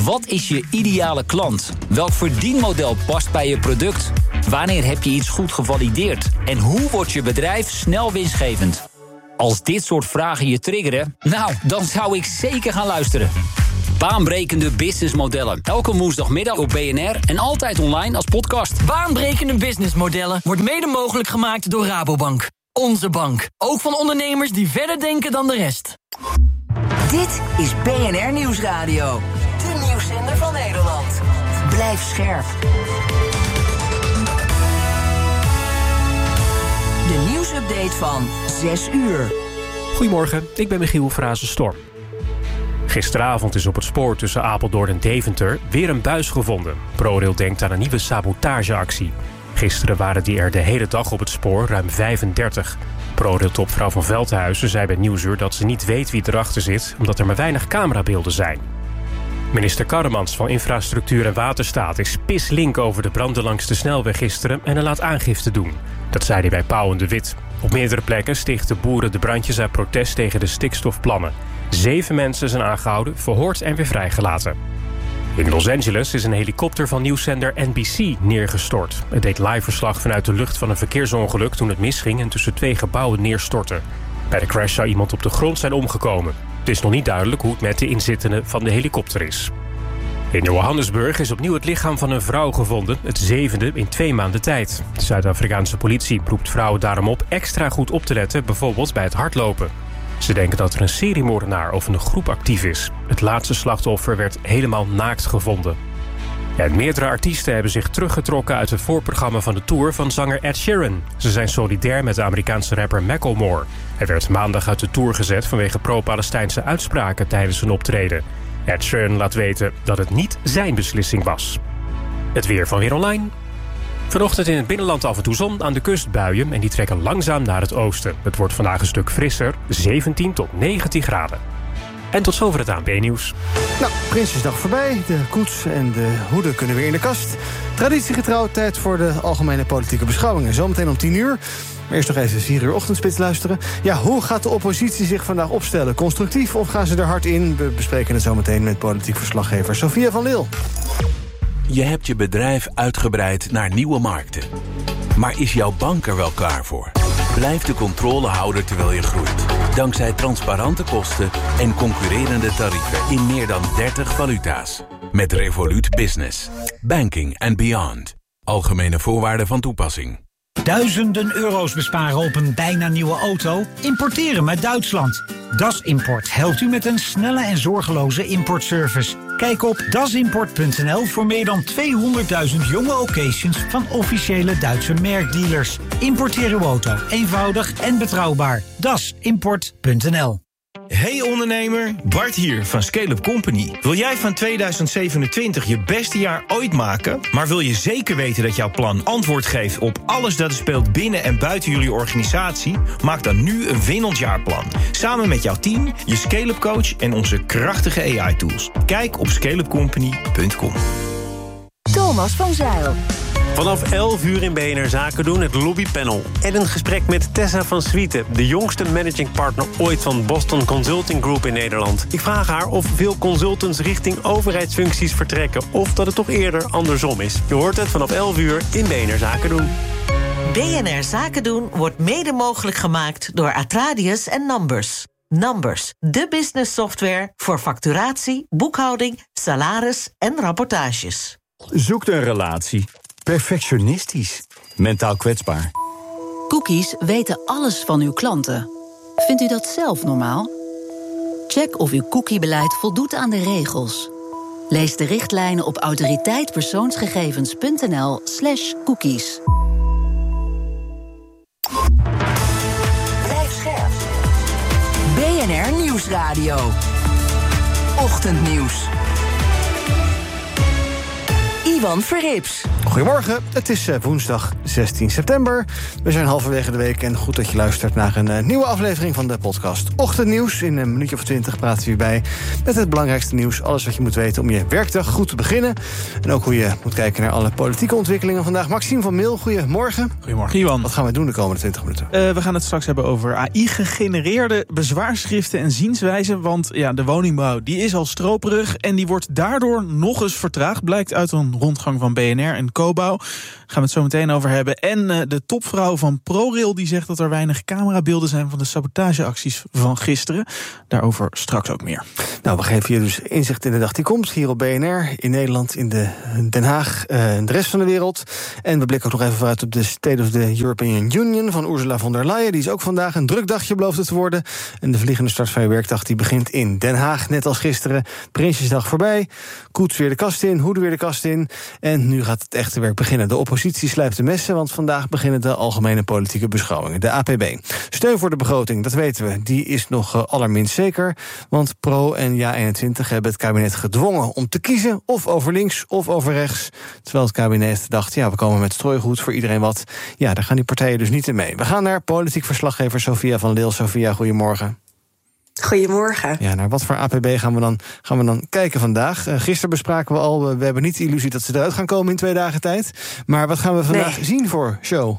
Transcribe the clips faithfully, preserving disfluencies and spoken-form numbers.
Wat is je ideale klant? Welk verdienmodel past bij je product? Wanneer heb je iets goed gevalideerd? En hoe wordt je bedrijf snel winstgevend? Als dit soort vragen je triggeren, nou, dan zou ik zeker gaan luisteren. Baanbrekende businessmodellen. Elke woensdagmiddag op B N R en altijd online als podcast. Baanbrekende businessmodellen wordt mede mogelijk gemaakt door Rabobank. Onze bank. Ook van ondernemers die verder denken dan de rest. Dit is B N R Nieuwsradio. De nieuwszender van Nederland. Blijf scherp. De nieuwsupdate van zes uur. Goedemorgen, ik ben Michiel Frazen-Storm. Gisteravond is op het spoor tussen Apeldoorn en Deventer weer een buis gevonden. ProRail denkt aan een nieuwe sabotageactie. Gisteren waren die er de hele dag op het spoor, ruim vijfendertig. ProRail-topvrouw van Veldhuizen zei bij Nieuwsuur dat ze niet weet wie erachter zit, omdat er maar weinig camerabeelden zijn. Minister Karremans van Infrastructuur en Waterstaat is pislink over de branden langs de snelweg gisteren en hij laat aangifte doen. Dat zei hij bij Pauw en de Wit. Op meerdere plekken stichten boeren de brandjes uit protest tegen de stikstofplannen. Zeven mensen zijn aangehouden, verhoord en weer vrijgelaten. In Los Angeles is een helikopter van nieuwszender N B C neergestort. Het deed live verslag vanuit de lucht van een verkeersongeluk toen het misging en tussen twee gebouwen neerstortte. Bij de crash zou iemand op de grond zijn omgekomen. Het is nog niet duidelijk hoe het met de inzittenden van de helikopter is. In Johannesburg is opnieuw het lichaam van een vrouw gevonden, het zevende in twee maanden tijd. De Zuid-Afrikaanse politie roept vrouwen daarom op extra goed op te letten, bijvoorbeeld bij het hardlopen. Ze denken dat er een seriemoordenaar of een groep actief is. Het laatste slachtoffer werd helemaal naakt gevonden. Ja, meerdere artiesten hebben zich teruggetrokken uit het voorprogramma van de tour van zanger Ed Sheeran. Ze zijn solidair met de Amerikaanse rapper Macklemore. Hij werd maandag uit de tour gezet vanwege pro-Palestijnse uitspraken tijdens een optreden. Ed Sheeran laat weten dat het niet zijn beslissing was. Het weer van Weer Online. Vanochtend in het binnenland af en toe zon, aan de kust buien en die trekken langzaam naar het oosten. Het wordt vandaag een stuk frisser, zeventien tot negentien graden. En tot zover het A N P-nieuws. Nou, Prinsjesdag voorbij. De koets en de hoeden kunnen weer in de kast. Traditiegetrouw tijd voor de algemene politieke beschouwingen. Zometeen om tien uur. Maar eerst nog even vier uur ochtendspits luisteren. Ja, hoe gaat de oppositie zich vandaag opstellen? Constructief of gaan ze er hard in? We bespreken het zometeen met politiek verslaggever Sophia van Leel. Je hebt je bedrijf uitgebreid naar nieuwe markten. Maar is jouw bank er wel klaar voor? Blijf de controle houden terwijl je groeit. Dankzij transparante kosten en concurrerende tarieven in meer dan dertig valuta's. Met Revolut Business. Banking and beyond. Algemene voorwaarden van toepassing. Duizenden euro's besparen op een bijna nieuwe auto? Importeren met Duitsland. Das Import helpt u met een snelle en zorgeloze importservice. Kijk op dasimport punt n l voor meer dan tweehonderdduizend jonge occasions van officiële Duitse merkdealers. Importeer uw auto eenvoudig en betrouwbaar. dasimport punt n l. Hey ondernemer, Bart hier van Scale-up Company. Wil jij van tweeduizend zevenentwintig je beste jaar ooit maken, maar wil je zeker weten dat jouw plan antwoord geeft op alles dat er speelt binnen en buiten jullie organisatie? Maak dan nu een winnend jaarplan. Samen met jouw team, je Scale-up coach en onze krachtige A I-tools. Kijk op scale up company punt com. Thomas van Zijl. Vanaf elf uur in B N R Zaken doen, het lobbypanel. En een gesprek met Tessa van Swieten, de jongste managing partner ooit van Boston Consulting Group in Nederland. Ik vraag haar of veel consultants richting overheidsfuncties vertrekken, of dat het toch eerder andersom is. Je hoort het vanaf elf uur in B N R Zaken doen. B N R Zaken doen wordt mede mogelijk gemaakt door Atradius en Numbers. Numbers, de business software voor facturatie, boekhouding, salaris en rapportages. Zoekt een relatie. Perfectionistisch. Mentaal kwetsbaar. Cookies weten alles van uw klanten. Vindt u dat zelf normaal? Check of uw cookiebeleid voldoet aan de regels. Lees de richtlijnen op autoriteitpersoonsgegevens punt n l slash cookies. Blijf scherp. B N R Nieuwsradio. Ochtendnieuws. Ivan Verrips. Goedemorgen, het is woensdag zestien september. We zijn halverwege de week en goed dat je luistert naar een uh, nieuwe aflevering van de podcast Ochtendnieuws. In een minuutje of twintig praten we hierbij met het belangrijkste nieuws. Alles wat je moet weten om je werkdag goed te beginnen. En ook hoe je moet kijken naar alle politieke ontwikkelingen vandaag. Maxime van Meel, goedemorgen. Goedemorgen, Ivan. Wat gaan we doen de komende twintig minuten? Uh, we gaan het straks hebben over A I-gegenereerde bezwaarschriften en zienswijzen. Want ja, de woningbouw die is al stroperig en die wordt daardoor nog eens vertraagd. Blijkt uit een rondgang van B N R en Cobouw. Gaan we het zo meteen over hebben. En uh, de topvrouw van ProRail die zegt dat er weinig camerabeelden zijn van de sabotageacties van gisteren. Daarover straks ook meer. Nou, we geven je dus inzicht in de dag die komt. Hier op B N R, in Nederland, in de Den Haag uh, en de rest van de wereld. En we blikken ook nog even vooruit op de State of the European Union van Ursula von der Leyen. Die is ook vandaag een druk dagje beloofd te worden. En de vliegende start van je werkdag die begint in Den Haag. Net als gisteren. Prinsjesdag voorbij. Koets weer de kast in. Hoede weer de kast in. En nu gaat het echte werk beginnen. De oppositie slijpt de messen, want vandaag beginnen de algemene politieke beschouwingen. De A P B. Steun voor de begroting, dat weten we. Die is nog uh, allerminst zeker. Want Pro en Ja eenentwintig hebben het kabinet gedwongen om te kiezen. Of over links of over rechts. Terwijl het kabinet dacht, ja, we komen met strooigoed voor iedereen wat. Ja, daar gaan die partijen dus niet in mee. We gaan naar politiek verslaggever Sophia van Leel. Sophia, goedemorgen. Goedemorgen. Ja, naar wat voor A P B gaan we dan, gaan we dan kijken vandaag? Uh, gisteren bespraken we al, uh, we hebben niet de illusie dat ze eruit gaan komen in twee dagen tijd. Maar wat gaan we vandaag nee. zien voor show?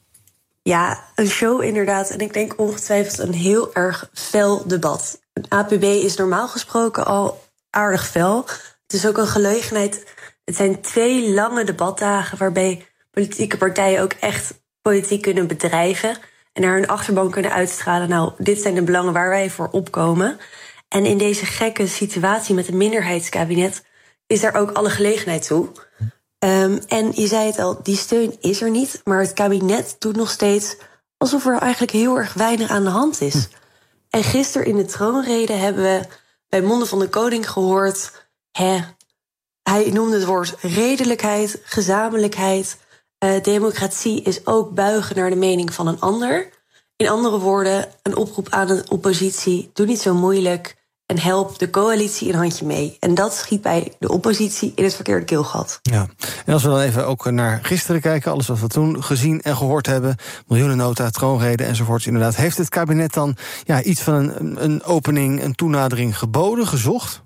Ja, een show inderdaad. En ik denk ongetwijfeld een heel erg fel debat. Een A P B is normaal gesproken al aardig fel. Het is ook een gelegenheid. Het zijn twee lange debatdagen waarbij politieke partijen ook echt politiek kunnen bedrijven en naar hun achterban kunnen uitstralen. Nou, dit zijn de belangen waar wij voor opkomen. En in deze gekke situatie met een minderheidskabinet is daar ook alle gelegenheid toe. Um, en je zei het al, die steun is er niet, maar het kabinet doet nog steeds alsof er eigenlijk heel erg weinig aan de hand is. Hm. En gisteren in de troonrede hebben we bij monden van de koning gehoord, hè, hij noemde het woord redelijkheid, gezamenlijkheid. Uh, democratie is ook buigen naar de mening van een ander. In andere woorden, een oproep aan de oppositie, doe niet zo moeilijk en help de coalitie een handje mee. En dat schiet bij de oppositie in het verkeerde keelgat. Ja. En als we dan even ook naar gisteren kijken, alles wat we toen gezien en gehoord hebben, miljoenennota, troonrede enzovoorts, inderdaad, heeft het kabinet dan ja, iets van een, een opening, een toenadering geboden, gezocht?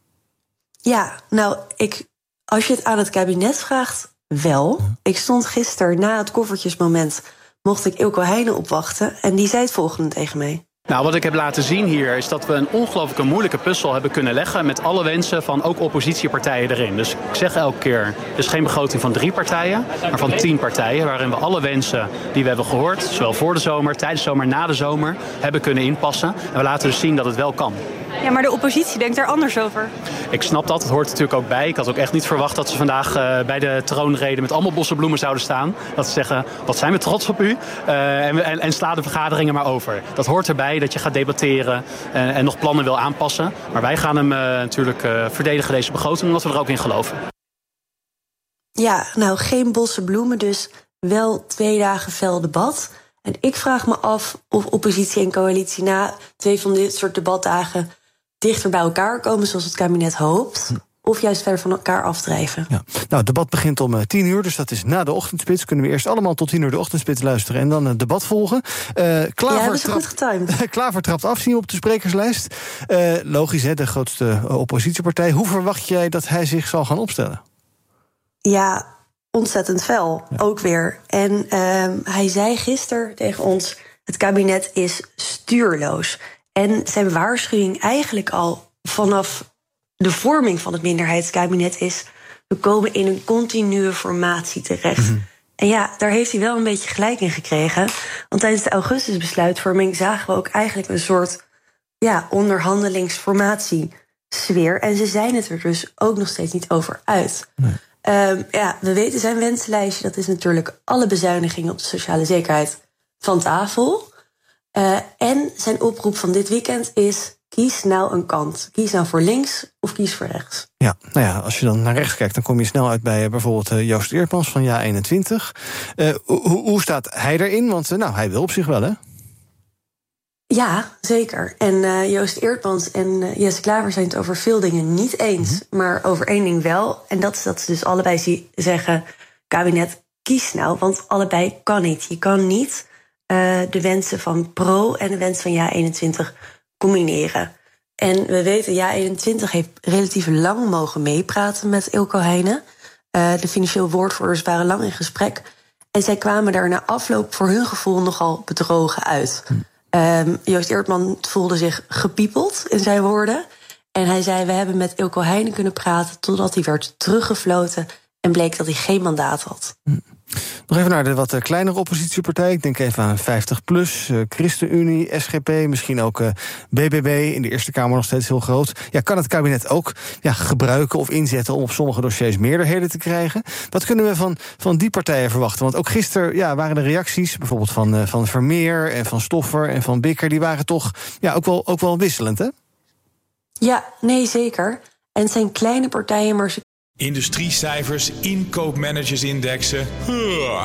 Ja, nou, ik, als je het aan het kabinet vraagt, wel. Ik stond gisteren na het koffertjesmoment, mocht ik Ilko Heijnen opwachten en die zei het volgende tegen mij. Nou, wat ik heb laten zien hier is dat we een ongelooflijke moeilijke puzzel hebben kunnen leggen met alle wensen van ook oppositiepartijen erin. Dus ik zeg elke keer, het is geen begroting van drie partijen, maar van tien partijen, waarin we alle wensen die we hebben gehoord, zowel voor de zomer, tijdens de zomer, na de zomer, hebben kunnen inpassen. En we laten dus zien dat het wel kan. Ja, maar de oppositie denkt daar anders over. Ik snap dat, het hoort natuurlijk ook bij. Ik had ook echt niet verwacht dat ze vandaag uh, bij de troonrede met allemaal bossen bloemen zouden staan. Dat ze zeggen, wat zijn we trots op u. Uh, en, en, en sla de vergaderingen maar over. Dat hoort erbij, dat je gaat debatteren en, en nog plannen wil aanpassen. Maar wij gaan hem uh, natuurlijk uh, verdedigen, deze begroting, omdat we er ook in geloven. Ja, nou, geen bossen bloemen, dus wel twee dagen fel debat. En ik vraag me af of oppositie en coalitie na twee van dit soort debatdagen dichter bij elkaar komen, zoals het kabinet hoopt, of juist verder van elkaar afdrijven. Ja. Nou, het debat begint om uh, tien uur, dus dat is na de ochtendspits. Kunnen we eerst allemaal tot tien uur de ochtendspits luisteren en dan het debat volgen. Uh, Klaver ja, dat is goed getimed. Klaver trapt af, zien we op de sprekerslijst. Uh, logisch, hè, de grootste oppositiepartij. Hoe verwacht jij dat hij zich zal gaan opstellen? Ja, ontzettend fel, ja. Ook weer. En uh, hij zei gisteren tegen ons, het kabinet is stuurloos. En zijn waarschuwing eigenlijk al vanaf de vorming van het minderheidskabinet is, we komen in een continue formatie terecht. Mm-hmm. En ja, daar heeft hij wel een beetje gelijk in gekregen. Want tijdens de augustusbesluitvorming zagen we ook eigenlijk een soort ja, onderhandelingsformatiesfeer. En ze zijn het er dus ook nog steeds niet over uit. Nee. Um, ja, we weten zijn wensenlijstje, dat is natuurlijk alle bezuinigingen op de sociale zekerheid van tafel. Uh, en zijn oproep van dit weekend is, kies nou een kant. Kies nou voor links of kies voor rechts. Ja, nou ja, als je dan naar rechts kijkt, dan kom je snel uit bij bijvoorbeeld uh, Joost Eerdmans van Ja eenentwintig. Uh, hoe, hoe staat hij erin? Want uh, nou, hij wil op zich wel, hè? Ja, zeker. En uh, Joost Eertmans en uh, Jesse Klaver zijn het over veel dingen niet eens. Mm-hmm. Maar over één ding wel. En dat is dat ze dus allebei zeggen... kabinet, kies nou, want allebei kan niet. Je kan niet uh, de wensen van Pro en de wens van Ja eenentwintig combineren. En we weten, Ja eenentwintig heeft relatief lang mogen meepraten met Eelco Heijnen. Uh, de financieel woordvoerders waren lang in gesprek. En zij kwamen daar na afloop voor hun gevoel nogal bedrogen uit. Hm. Um, Joost Eertman voelde zich gepiepeld in zijn woorden. En hij zei, we hebben met Eelco Heijnen kunnen praten... totdat hij werd teruggefloten en bleek dat hij geen mandaat had. Hm. Nog even naar de wat kleinere oppositiepartij. Ik denk even aan vijftig plus, uh, ChristenUnie, S G P, misschien ook uh, B B B. In de Eerste Kamer nog steeds heel groot. Ja, kan het kabinet ook ja, gebruiken of inzetten... om op sommige dossiers meerderheden te krijgen? Wat kunnen we van, van die partijen verwachten? Want ook gisteren ja, waren de reacties... bijvoorbeeld van, uh, van Vermeer en van Stoffer en van Bikker... die waren toch ja, ook, wel, ook wel wisselend, hè? Ja, nee, zeker. En het zijn kleine partijen, maar ze... Industriecijfers, inkoopmanagersindexen. Huh.